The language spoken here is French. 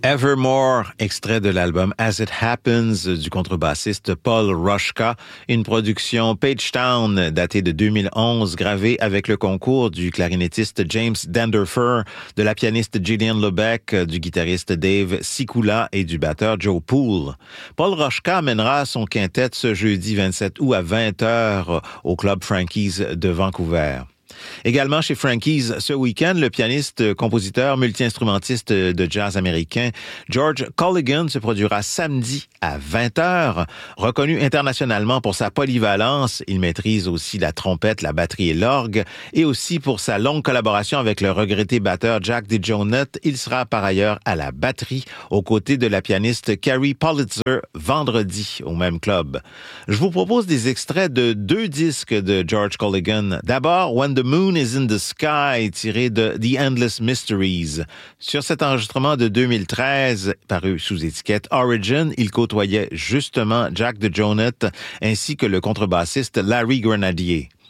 Evermore, extrait de l'album As It Happens du contrebassiste Paul Roschka, une production Pagetown datée de 2011, gravée avec le concours du clarinettiste James Danderfer, de la pianiste Gillian Lebec, du guitariste Dave Sikula et du batteur Joe Poole. Paul Roschka mènera son quintet ce jeudi 27 août à 20h au Club Frankie's de Vancouver. Également chez Frankie's ce week-end, le pianiste, compositeur, multi-instrumentiste de jazz américain George Colligan se produira samedi à 20h. Reconnu internationalement pour sa polyvalence, il maîtrise aussi la trompette, la batterie et l'orgue, et aussi pour sa longue collaboration avec le regretté batteur Jack DeJohnette. Il sera par ailleurs à la batterie aux côtés de la pianiste Carrie Politzer vendredi au même club. Je vous propose des extraits de 2 disques de George Colligan. D'abord, When the Moon is in the Sky, tiré de The Endless Mysteries. Sur cet enregistrement de 2013, paru sous étiquette Origin, il côtoyait justement Jack DeJohnette ainsi que le contrebassiste Larry Grenadier.